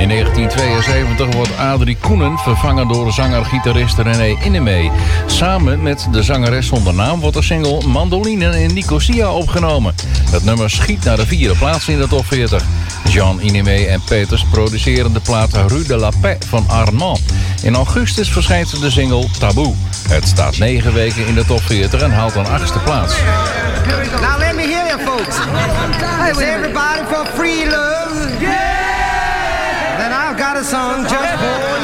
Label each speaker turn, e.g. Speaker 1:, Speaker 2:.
Speaker 1: In 1972 wordt Adrie Koenen vervangen door zanger-gitarist René Inemee. Samen met de zangeres zonder naam wordt de single Mandoline in Nicosia opgenomen. Het nummer schiet naar de 4e plaats in de top 40. Jean Inemee en Peters produceren de plaat Rue de la Paix van Armand. In augustus verschijnt de single Taboe. Het staat 9 weken in de top 40 en haalt een 8e plaats.
Speaker 2: Now let me hear you folks. Is everybody for free love? Yeah! Then I've got a song just for